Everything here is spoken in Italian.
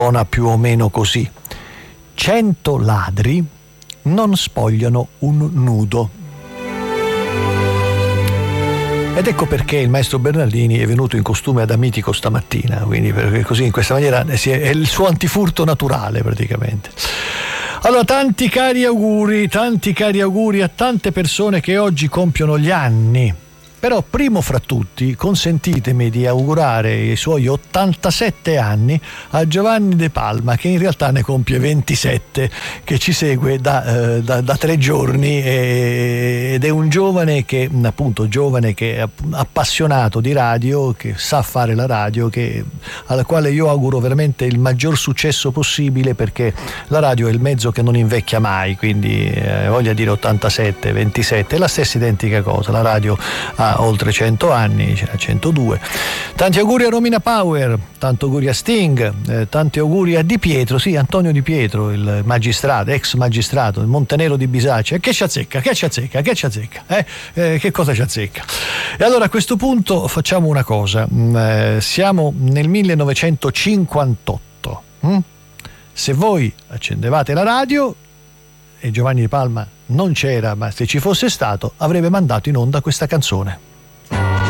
suona più o meno così: 100 ladri non spogliano un nudo. Ed ecco perché il maestro Bernardini è venuto in costume adamitico stamattina, quindi perché così in questa maniera è il suo antifurto naturale praticamente. Allora, tanti cari auguri a tante persone che oggi compiono gli anni. Però primo fra tutti consentitemi di augurare i suoi 87 anni a Giovanni De Palma, che in realtà ne compie 27, che ci segue da 3 giorni ed è un giovane che è appassionato di radio, che sa fare la radio, al quale io auguro veramente il maggior successo possibile, perché la radio è il mezzo che non invecchia mai, quindi voglia dire 87, 27, è la stessa identica cosa. La radio ha oltre 100 anni, c'era 102. Tanti auguri a Romina Power, tanti auguri a Sting, tanti auguri a Di Pietro, sì, Antonio Di Pietro, il magistrato, ex magistrato, il Montenero di Bisaccia. Che ci azzecca? Che cosa ci azzecca? E allora a questo punto facciamo una cosa, siamo nel 1958, se voi accendevate la radio e Giovanni De Palma non c'era, ma se ci fosse stato avrebbe mandato in onda questa canzone.